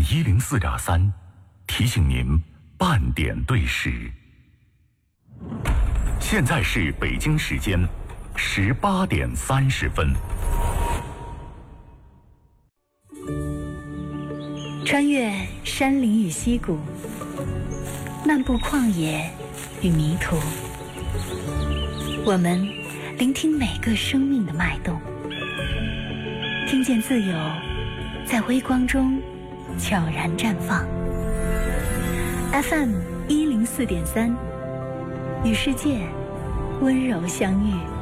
104.3，提醒您半点对时。现在是北京时间18点30分。 穿越山林与溪谷，漫步旷野与迷途，我们聆听每个生命的脉动，听见自由在微光中悄然绽放。FM 104.3，与世界温柔相遇。